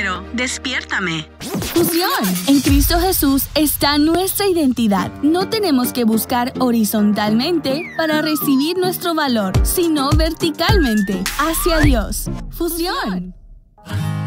deseo. Despiértame. Fusión. En Cristo Jesús está nuestra identidad. No tenemos que buscar horizontalmente para recibir nuestro valor, sino verticalmente, hacia Dios. Fusión.